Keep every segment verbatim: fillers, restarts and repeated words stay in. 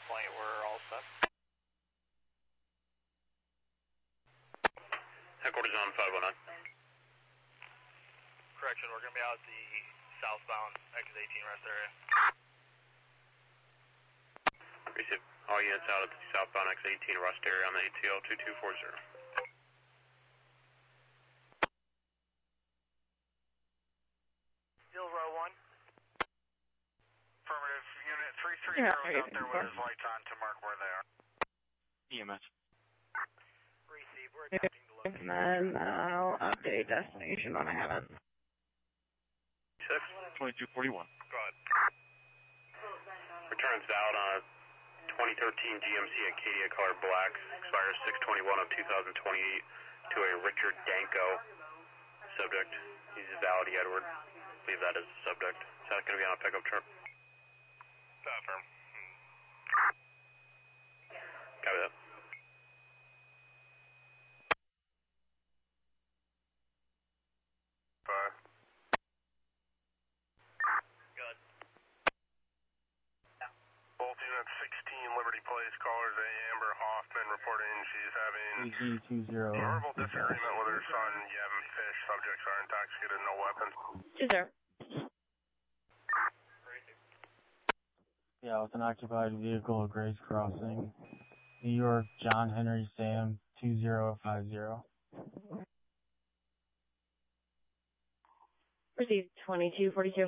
point, we're all set. Headquarters on five one nine. Correction, we're going to be out at the southbound exit eighteen rest area. Receive. All units out at the southbound exit eighteen rest area on the A T L two two four zero. Steel row one. Affirmative. Unit three three zero is out there with his lights on to mark where they are. E M S. Receive. We're attempting to look. And then I'll update destination when I have it. six. twenty-two forty-one. Go ahead. Returns out on a twenty thirteen G M C Acadia color black. Expires six twenty-one of two thousand twenty-eight to a Richard Danko subject. He's Valdy Edward. I believe that is the subject. Is that going to be on a pickup truck? Confirm. Copy that. Five. Good. Bolt unit sixteen, Liberty Place, callers A. Amber Hoffman reporting she's having two zero. verbal disagreement with her son, Yevon Fish. Subjects are intoxicated, no weapons. Two zero. Yeah, with an occupied vehicle, Grace Crossing, New York, John Henry Sam, two zero five zero. Receive twenty-two forty-two.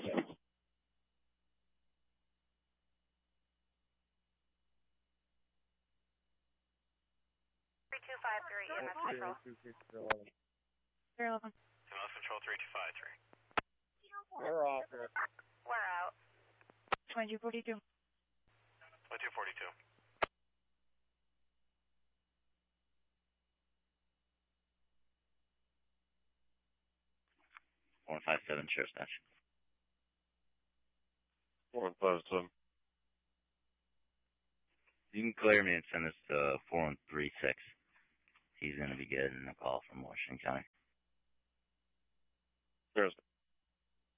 three two five three, E M S Control. zero eleven. E M S Control three two five three. We're off it. We're out. twenty-two forty-two. twenty-two forty-two. one five seven, Sheriff's Station. one five seven. You can clear me and send this to four one three six. He's going to be getting a call from Washington County. Sheriff's